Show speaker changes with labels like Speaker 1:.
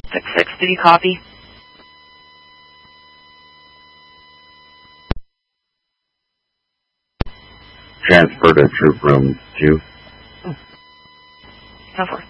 Speaker 1: 6-6, did you copy?
Speaker 2: Transfer to troop room 2.
Speaker 1: Go for it.